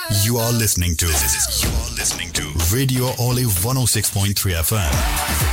You are listening to Radio Olive 106.3 FM.